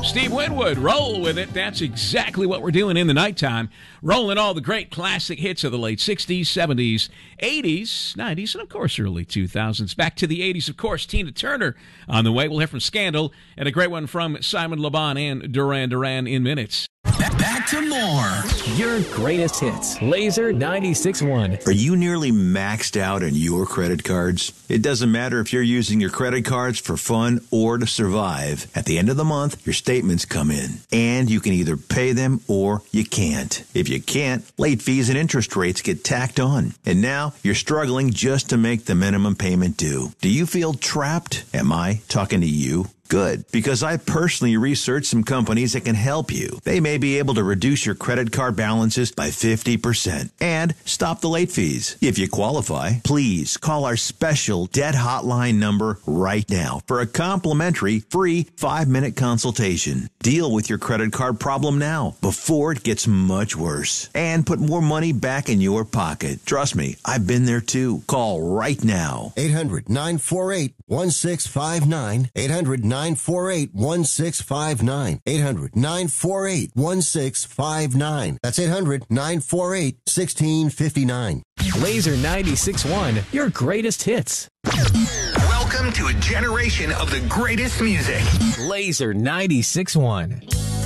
Steve Winwood, roll with it. That's exactly what we're doing in the nighttime. Rolling all the great classic hits of the late 60s, 70s, 80s, 90s, and of course early 2000s. Back to the 80s, of course, Tina Turner on the way. We'll hear from Scandal and a great one from Simon Le Bon and Duran Duran in minutes. Back to more. Your greatest hits. Laser 96.1. Are you nearly maxed out on your credit cards? It doesn't matter if you're using your credit cards for fun or to survive. At the end of the month, your statements come in, and you can either pay them or you can't. If you can't, late fees and interest rates get tacked on. And now you're struggling just to make the minimum payment due. Do you feel trapped? Am I talking to you? Good, because I personally researched some companies that can help you. They may be able to reduce your credit card balances by 50% and stop the late fees. If you qualify, please call our special debt hotline number right now for a complimentary free 5-minute consultation. Deal with your credit card problem now before it gets much worse and put more money back in your pocket. Trust me, I've been there too. Call right now. 800-948-1659. 800-948-1659. 800-948-1659. That's 800-948-1659. Laser 96.1. Your greatest hits. Welcome to a generation of the greatest music. Laser 96.1.